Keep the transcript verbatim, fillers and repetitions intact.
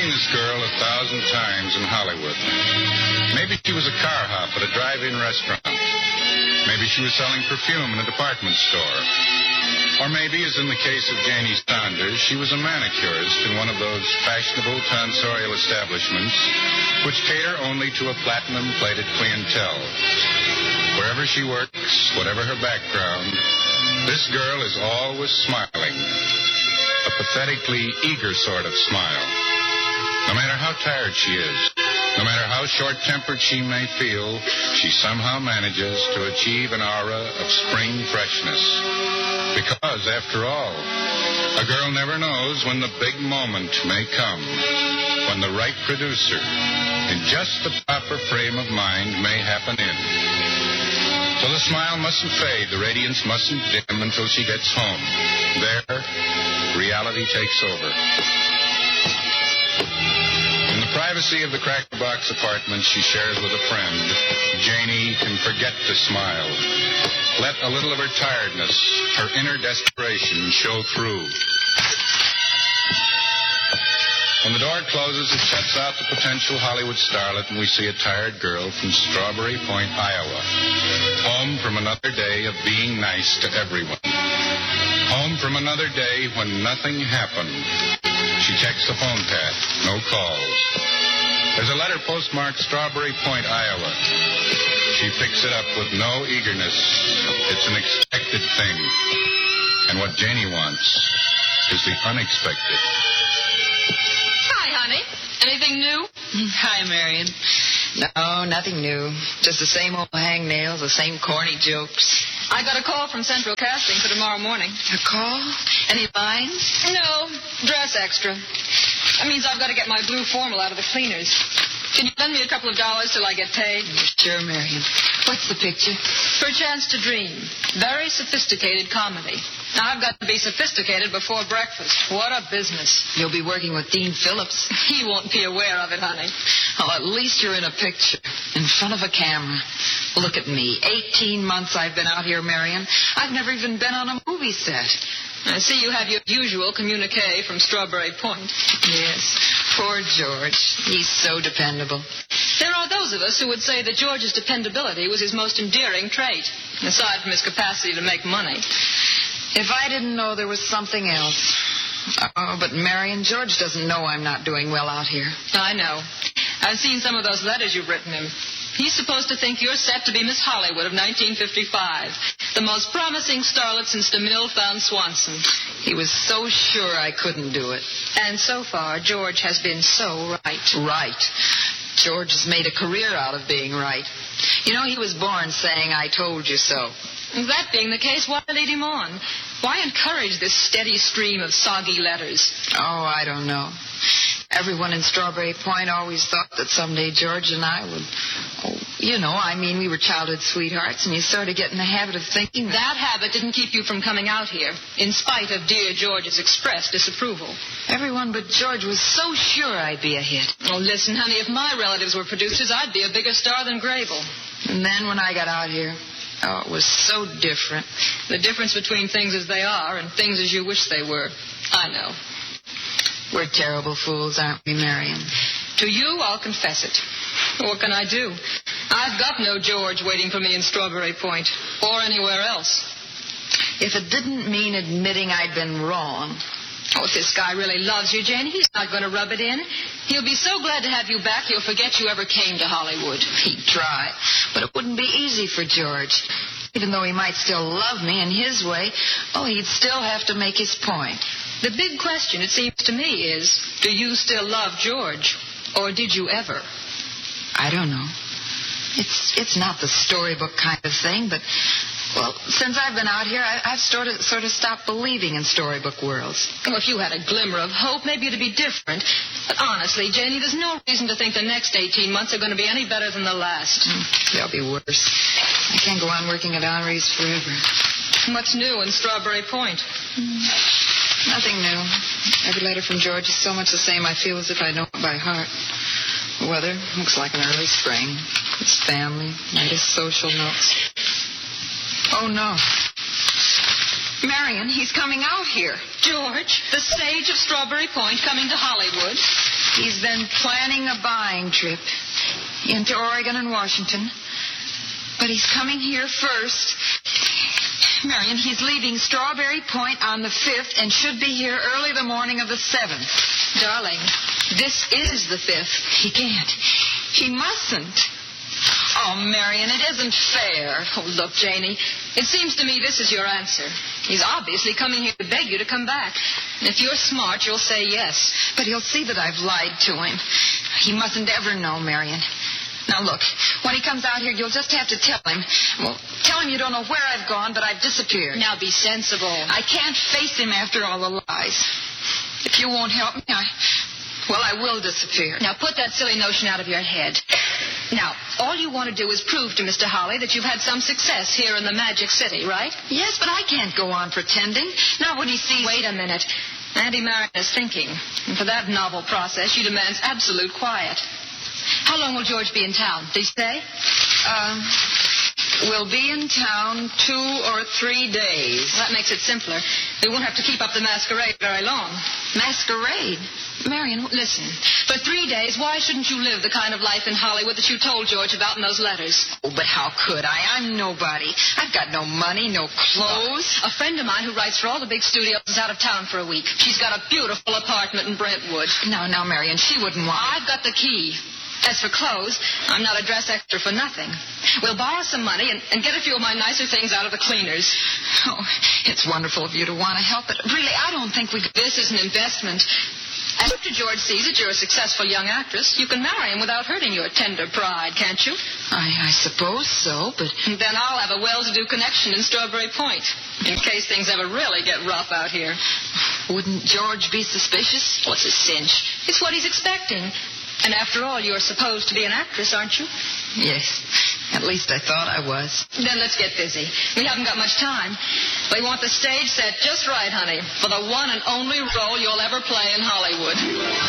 seen this girl a thousand times in Hollywood. Maybe she was a car hop at a drive-in restaurant. Maybe she was selling perfume in a department store. Or maybe, as in the case of Janie Saunders, she was a manicurist in one of those fashionable tonsorial establishments which cater only to a platinum-plated clientele. Wherever she works, whatever her background, this girl is always smiling. A pathetically eager sort of smile. No matter how tired she is, no matter how short-tempered she may feel, she somehow manages to achieve an aura of spring freshness. Because, after all, a girl never knows when the big moment may come, when the right producer, in just the proper frame of mind, may happen in. So the smile mustn't fade, the radiance mustn't dim until she gets home. There, reality takes over. In the privacy of the Cracker Box apartment she shares with a friend, Janie can forget to smile. Let a little of her tiredness, her inner desperation, show through. When the door closes, it shuts out the potential Hollywood starlet, and we see a tired girl from Strawberry Point, Iowa. Home from another day of being nice to everyone. Home from another day when nothing happened. She checks the phone pad. No calls. There's a letter postmarked Strawberry Point, Iowa. She picks it up with no eagerness. It's an expected thing. And what Janie wants is the unexpected. Hi, honey. Anything new? Hi, Marion. No, nothing new. Just the same old hangnails, the same corny jokes. I got a call from Central Casting for tomorrow morning. A call? Any lines? No, dress extra. That means I've got to get my blue formal out of the cleaners. Can you lend me a couple of dollars till I get paid? Sure, Marion. What's the picture? Perchance to Dream. Very sophisticated comedy. Now, I've got to be sophisticated before breakfast. What a business. You'll be working with Dean Phillips. He won't be aware of it, honey. Well, at least you're in a picture, in front of a camera. Look at me. Eighteen months I've been out here, Marion. I've never even been on a movie set. I see you have your usual communique from Strawberry Point. Yes. Poor George. He's so dependable. There are those of us who would say that George's dependability was his most endearing trait, aside from his capacity to make money. If I didn't know there was something else. Oh, but Marion, George doesn't know I'm not doing well out here. I know. I've seen some of those letters you've written him. He's supposed to think you're set to be Miss Hollywood of nineteen fifty-five. The most promising starlet since DeMille found Swanson. He was so sure I couldn't do it. And so far, George has been so right. Right. George has made a career out of being right. You know, he was born saying, I told you so. That being the case, why lead him on? Why encourage this steady stream of soggy letters? Oh, I don't know. Everyone in Strawberry Point always thought that someday George and I would... Oh, you know, I mean, we were childhood sweethearts, and you sort of get in the habit of thinking... That habit didn't keep you from coming out here, in spite of dear George's expressed disapproval. Everyone but George was so sure I'd be a hit. Oh, listen, honey, if my relatives were producers, I'd be a bigger star than Grable. And then when I got out here... Oh, it was so different. The difference between things as they are and things as you wish they were. I know. We're terrible fools, aren't we, Marion? To you, I'll confess it. What can I do? I've got no George waiting for me in Strawberry Point or anywhere else. If it didn't mean admitting I'd been wrong... Oh, if this guy really loves you, Janie, he's not going to rub it in. He'll be so glad to have you back, he'll forget you ever came to Hollywood. He'd try, but it wouldn't be easy for George. Even though he might still love me in his way, oh, he'd still have to make his point. The big question, it seems to me, is, do you still love George? Or did you ever? I don't know. It's it's not the storybook kind of thing, but... Well, since I've been out here, I, I've sort of, sort of stopped believing in storybook worlds. Well, if you had a glimmer of hope, maybe it'd be different. But honestly, Janie, there's no reason to think the next eighteen months are going to be any better than the last. Mm, they'll be worse. I can't go on working at Henri's forever. What's new in Strawberry Point? Mm, nothing new. Every letter from George is so much the same, I feel as if I know it by heart. The weather looks like an early spring. His family, latest social notes. Oh, no. Marion, he's coming out here. George, the sage of Strawberry Point coming to Hollywood. He's been planning a buying trip into Oregon and Washington. But he's coming here first. Marion, he's leaving Strawberry Point on the fifth and should be here early the morning of the seventh. Darling, this is the fifth. He can't. He mustn't. Oh, Marion, it isn't fair. Oh, look, Janie, it seems to me this is your answer. He's obviously coming here to beg you to come back. And if you're smart, you'll say yes. But he'll see that I've lied to him. He mustn't ever know, Marion. Now, look, when he comes out here, you'll just have to tell him. Well, tell him you don't know where I've gone, but I've disappeared. Now, be sensible. I can't face him after all the lies. If you won't help me, I... Well, I will disappear. Now, put that silly notion out of your head. Now, all you want to do is prove to Mister Holly that you've had some success here in the Magic City, right? Yes, but I can't go on pretending. Not when he sees... Wait a minute. Auntie Marion is thinking. And for that novel process, she demands absolute quiet. How long will George be in town? Did he say? Um, we'll be in town two or three days. Well, that makes it simpler. We won't have to keep up the masquerade very long. Masquerade? Marion, listen. For three days, why shouldn't you live the kind of life in Hollywood that you told George about in those letters? Oh, but how could I? I'm nobody. I've got no money, no clothes. A friend of mine who writes for all the big studios is out of town for a week. She's got a beautiful apartment in Brentwood. No, no, Marion, she wouldn't want... I've got the key. As for clothes, I'm not a dress extra for nothing. We'll borrow some money and, and get a few of my nicer things out of the cleaners. Oh, it's wonderful of you to want to help, but really, I don't think we... This is an investment. After George sees that you're a successful young actress, you can marry him without hurting your tender pride, can't you? I, I suppose so, but... Then I'll have a well-to-do connection in Strawberry Point, in case things ever really get rough out here. Wouldn't George be suspicious? What's a cinch? It's what he's expecting. And after all, you're supposed to be an actress, aren't you? Yes. At least I thought I was. Then let's get busy. We haven't got much time. We want the stage set just right, honey, for the one and only role you'll ever play in Hollywood.